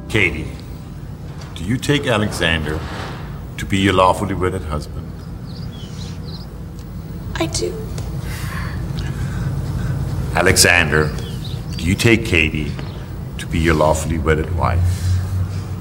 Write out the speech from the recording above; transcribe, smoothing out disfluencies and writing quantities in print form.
Katie, do you take Alexander to be your lawfully wedded husband? I do. Alexander, do you take Katie to be your lawfully wedded wife?